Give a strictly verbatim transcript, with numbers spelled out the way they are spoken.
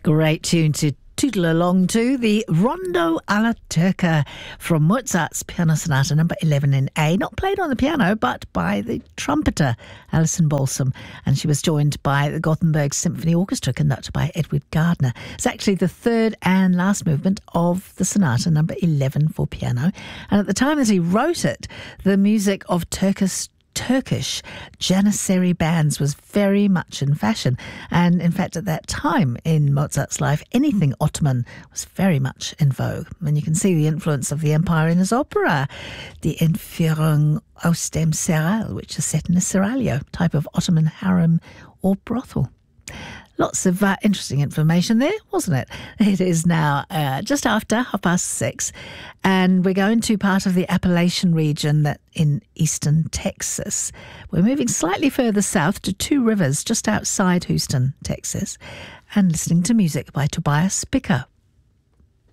Great tune to tootle along to, the Rondo alla Turca from Mozart's Piano Sonata number eleven in A, not played on the piano but by the trumpeter Alison Balsam, and she was joined by the Gothenburg Symphony Orchestra conducted by Edward Gardner. It's actually the third and last movement of the sonata number eleven for piano, and at the time that he wrote it, the music of Turkish Turkish Janissary bands was very much in fashion, and in fact at that time in Mozart's life anything Ottoman was very much in vogue, and you can see the influence of the empire in his opera, Die Entführung aus dem Serail, which is set in a seraglio, type of Ottoman harem or brothel. Lots of uh, interesting information there, wasn't it? It is now uh, just after half past six, and we're going to part of the Appalachian region that in eastern Texas. We're moving slightly further south to Two Rivers, just outside Houston, Texas, and listening to music by Tobias Picker.